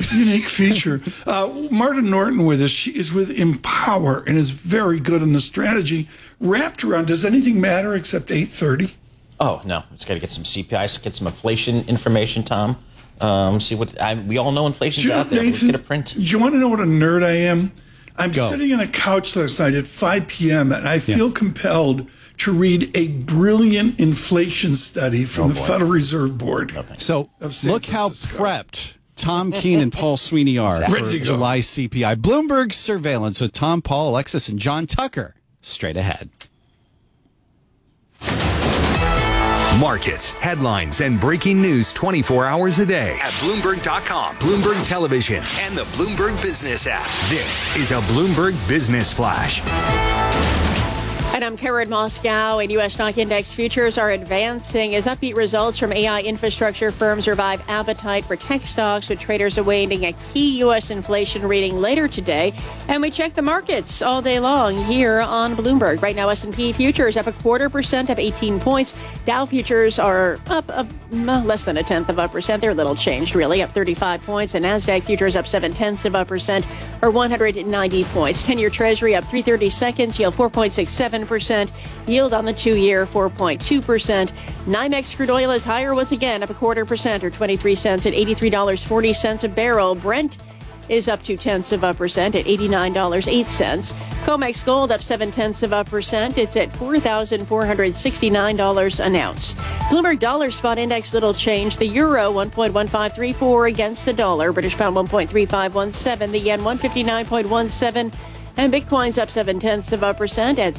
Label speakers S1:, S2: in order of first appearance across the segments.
S1: unique feature. Marta Norton with us. She is with Empower and is very good in the strategy wrapped around. Does anything matter except 8:30?
S2: Oh no, it's got to get some CPI, get some inflation information, Tom. See what we all know. Inflation's out there. Let's get a print.
S1: Do you want to know what a nerd I am? I'm sitting on a couch last night at 5 p.m. and I feel compelled to read a brilliant inflation study from the Federal Reserve Board.
S3: So look how prepped Tom Keene and Paul Sweeney are for July CPI. Bloomberg surveillance with Tom, Paul, Alexis, and John Tucker. Straight ahead.
S4: Markets, headlines, and breaking news 24 hours a day at Bloomberg.com, Bloomberg Television, and the Bloomberg Business app. This is a Bloomberg Business Flash.
S5: And I'm Karen Moscow, and U.S. stock index futures are advancing as upbeat results from AI infrastructure firms revive appetite for tech stocks, with traders awaiting a key U.S. inflation reading later today. And we check the markets all day long here on Bloomberg. Right now, S&P futures up 0.25% of 18 points. Dow futures are up less than 0.1%. They're a little changed, really, up 35 points. And NASDAQ futures up 0.7% or 190 points. 10-year Treasury up 3/32, yield 4.67%. Yield on the 2-year 4.2%. NYMEX crude oil is higher once again, up 0.25% or 23 cents at $83.40 a barrel. Brent is up 0.2% at $89.08. COMEX gold up 0.7%. It's at $4,469 an ounce. Bloomberg dollar spot index little change. The euro 1.1534 against the dollar. British pound 1.3517. The yen 159.17. And Bitcoin's up 0.7% at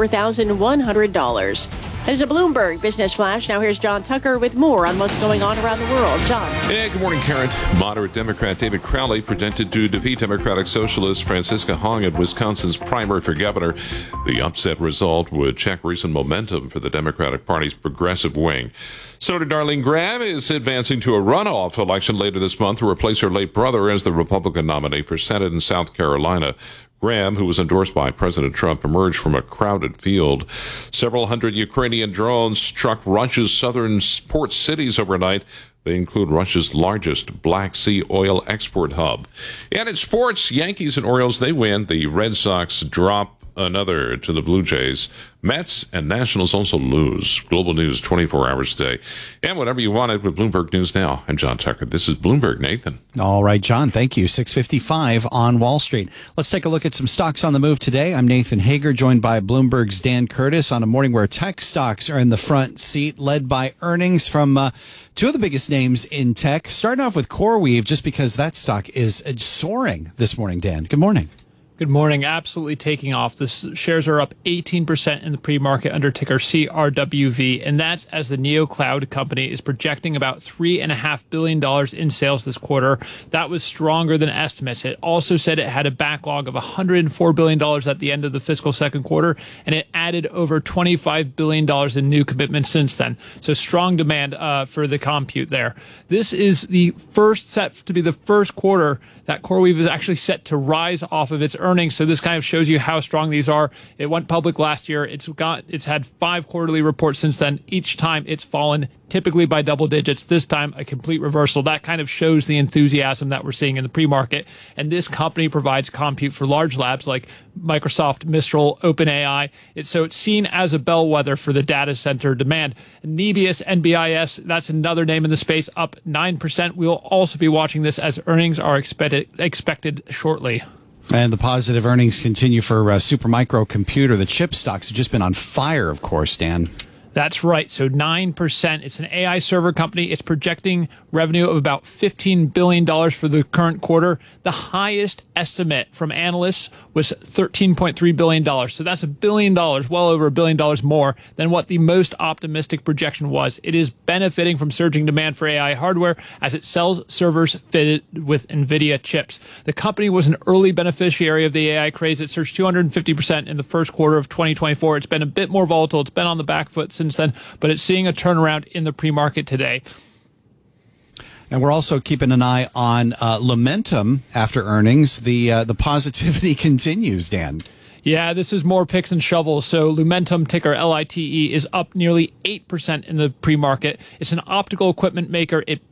S5: $64,100. That is a Bloomberg Business Flash. Now here's John Tucker with more on what's going on around the world. John.
S6: Hey, good morning, Karen. Moderate Democrat David Crowley projected to defeat Democratic Socialist Francisca Hong in Wisconsin's primary for governor. The upset result would check recent momentum for the Democratic Party's progressive wing. Senator Darlene Graham is advancing to a runoff election later this month to replace her late brother as the Republican nominee for Senate in South Carolina. Graham, who was endorsed by President Trump, emerged from a crowded field. Several hundred Ukrainian drones struck Russia's southern port cities overnight. They include Russia's largest Black Sea oil export hub. And in sports, Yankees and Orioles, they win. The Red Sox drop another to the Blue Jays. Mets and Nationals also lose. Global news 24 hours a day. And whatever you wanted with Bloomberg News Now. I'm John Tucker. This is Bloomberg. Nathan.
S3: All right, John. Thank you. 6:55 on Wall Street. Let's take a look at some stocks on the move today. I'm Nathan Hager, joined by Bloomberg's Dan Curtis on a morning where tech stocks are in the front seat, led by earnings from two of the biggest names in tech. Starting off with CoreWeave, just because that stock is soaring this morning, Dan. Good morning.
S7: Good morning. Absolutely taking off. The shares are up 18% in the pre-market under ticker CRWV, and that's as the NeoCloud company is projecting about $3.5 billion in sales this quarter. That was stronger than estimates. It also said it had a backlog of $104 billion at the end of the fiscal second quarter, and it added over $25 billion in new commitments since then. So strong demand for the compute there. This is the first set to be the first quarter that CoreWeave is actually set to rise off of its earnings. So this kind of shows you how strong these are. It went public last year. It's had 5 quarterly reports since then. Each time it's fallen, typically by double digits. This time a complete reversal. That kind of shows the enthusiasm that we're seeing in the pre-market. And this company provides compute for large labs like Microsoft, Mistral, OpenAI. It's seen as a bellwether for the data center demand. Nebius, NBIS, that's another name in the space, up 9%. We'll also be watching this as earnings are expected shortly.
S3: And the positive earnings continue for Supermicro Computer. The chip stocks have just been on fire, of course, Dan.
S7: That's right. So 9%. It's an AI server company. It's projecting revenue of about $15 billion for the current quarter. The highest estimate from analysts was $13.3 billion. So that's $1 billion, well over $1 billion more than what the most optimistic projection was. It is benefiting from surging demand for AI hardware as it sells servers fitted with NVIDIA chips. The company was an early beneficiary of the AI craze. It surged 250% in the first quarter of 2024. It's been a bit more volatile. It's been on the back foot since then, but it's seeing a turnaround in the pre-market today.
S3: And we're also keeping an eye on Lumentum after earnings. The positivity continues, Dan.
S7: Yeah, this is more picks and shovels. So Lumentum, ticker LITE, is up nearly 8% in the pre-market. It's an optical equipment maker. It beat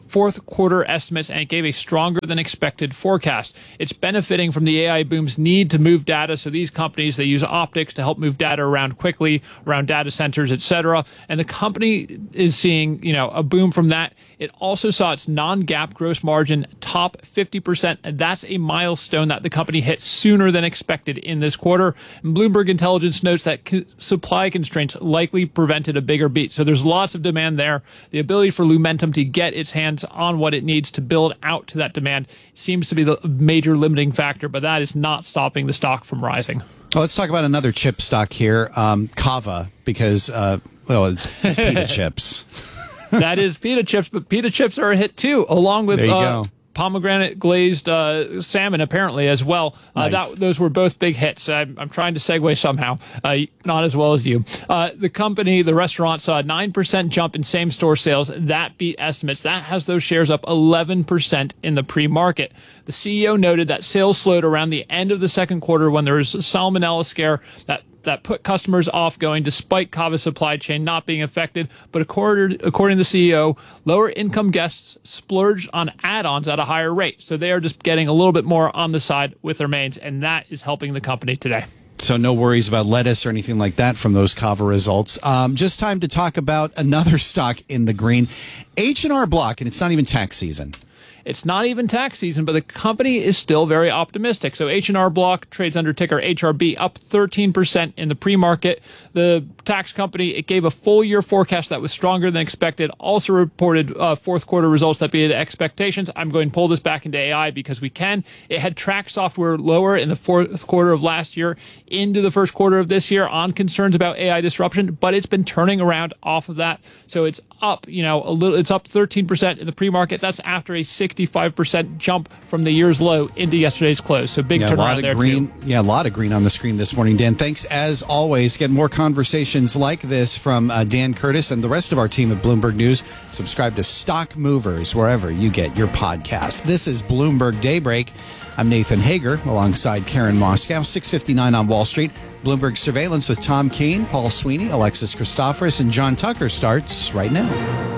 S7: fourth quarter estimates, and it gave a stronger than expected forecast. It's benefiting from the AI boom's need to move data. So these companies, they use optics to help move data around quickly, around data centers, et cetera. And the company is seeing, a boom from that. It also saw its non-GAAP gross margin top 50%. And that's a milestone that the company hit sooner than expected in this quarter. And Bloomberg Intelligence notes that supply constraints likely prevented a bigger beat. So there's lots of demand there. The ability for Lumentum to get its hands on what it needs to build out to that demand seems to be the major limiting factor, but that is not stopping the stock from rising.
S3: Well, let's talk about another chip stock here, Kava, because, it's pita chips.
S7: That is pita chips, but pita chips are a hit too, along with pomegranate glazed salmon, apparently, as well.
S3: Nice.
S7: Those were both big hits. I'm trying to segue somehow, not as well as you. The company, the restaurant, saw a 9% jump in same-store sales. That beat estimates. That has those shares up 11% in the pre-market. The CEO noted that sales slowed around the end of the second quarter when there was a salmonella scare that put customers off going despite Kava's supply chain not being affected. But according to the CEO, lower income guests splurged on add-ons at a higher rate. So they are just getting a little bit more on the side with their mains, and that is helping the company today.
S3: So no worries about lettuce or anything like that from those Kava results. Just time to talk about another stock in the green, H&R Block, and it's not even tax season.
S7: It's not even tax season, but the company is still very optimistic. So H&R Block trades under ticker HRB, up 13% in the pre-market. The tax company, it gave a full-year forecast that was stronger than expected, also reported fourth quarter results that beat expectations. I'm going to pull this back into AI because we can. It had track software lower in the fourth quarter of last year into the first quarter of this year on concerns about AI disruption, but it's been turning around off of that. So it's up, a little. It's up 13% in the pre-market. That's after a 65% jump from the year's low into yesterday's close. So big turnaround there too.
S3: Yeah, a lot of green on the screen this morning, Dan. Thanks as always. Get more conversations like this from Dan Curtis and the rest of our team at Bloomberg News. Subscribe to Stock Movers wherever you get your podcast. This is Bloomberg Daybreak. I'm Nathan Hager alongside Karen Moscow, 6:59 on Wall Street. Bloomberg Surveillance with Tom Keene, Paul Sweeney, Alexis Christoforous, and John Tucker starts right now.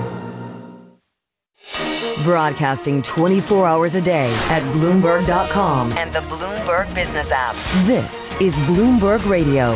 S8: Broadcasting 24 hours a day at Bloomberg.com and the Bloomberg Business app. This is Bloomberg Radio.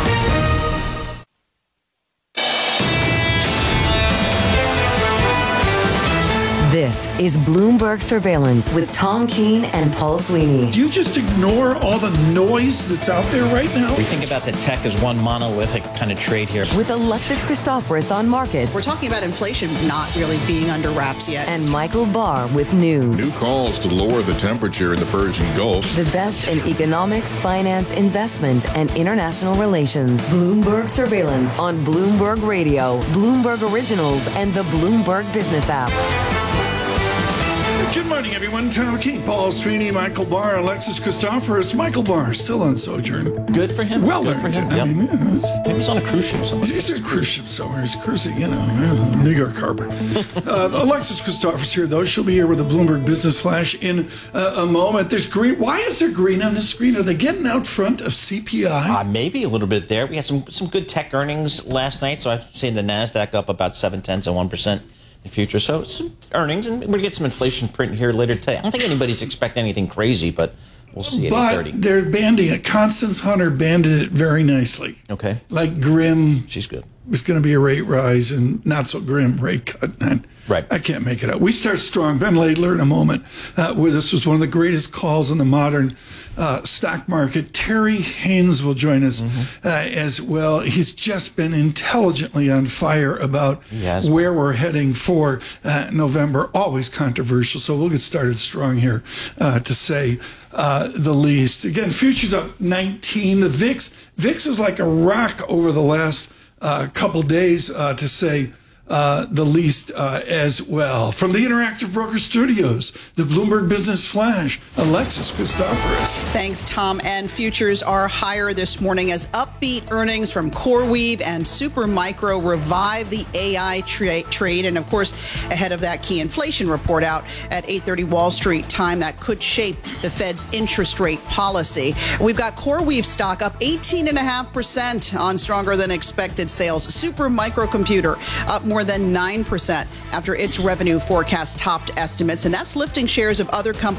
S8: This is Bloomberg Surveillance with Tom Keene and Paul Sweeney.
S1: Do you just ignore all the noise that's out there right now?
S2: We think about the tech as one monolithic kind of trade here.
S8: With Alexis Christoforous on markets.
S9: We're talking about inflation not really being under wraps yet.
S8: And Michael Barr with news.
S10: New calls to lower the temperature in the Persian Gulf.
S8: The best in economics, finance, investment, and international relations. Bloomberg Surveillance on Bloomberg Radio, Bloomberg Originals, and the Bloomberg Business app.
S1: Good morning, everyone. Tom Keene, Paul Sweeney, Michael Barr, Alexis Christoforous. Michael Barr still on sojourn.
S2: Good for him.
S1: Well
S2: Good
S1: earned.
S2: for him.
S1: I mean,
S2: Maybe he's on a cruise ship somewhere.
S1: He's a cruise ship somewhere. He's cruising, New York Harbor. Alexis Christoforous here, though. She'll be here with the Bloomberg Business Flash in a moment. There's green. Why is there green on the screen? Are they getting out front of CPI?
S2: Maybe a little bit there. We had some good tech earnings last night, so I've seen the NASDAQ up about 0.7% the future. So some earnings, and we're going to get some inflation print here later today. I don't think anybody's expecting anything crazy, but we'll see at 8:30.
S1: But they're banding it. Constance Hunter banded it very nicely.
S2: Okay.
S1: Like grim.
S2: She's good.
S1: It's going to be a rate rise and not so grim rate cut.
S2: Right.
S1: I can't make it up. We start strong. Ben Laidler in a moment. Where this was one of the greatest calls in the modern stock market. Terry Haynes will join us as well. He's just been intelligently on fire about where we're heading for November. Always controversial. So we'll get started strong here to say the least. Again, futures up 19. The VIX is like a rock over the last couple days to say the least as well. From the Interactive Broker Studios, the Bloomberg Business Flash, Alexis Christoforous.
S9: Thanks, Tom. And futures are higher this morning as upbeat earnings from CoreWeave and Supermicro revive the AI trade. And, of course, ahead of that key inflation report out at 8:30 Wall Street time that could shape the Fed's interest rate policy. We've got CoreWeave stock up 18.5% on stronger than expected sales. Supermicro Computer up more more than 9% after its revenue forecast topped estimates, and that's lifting shares of other companies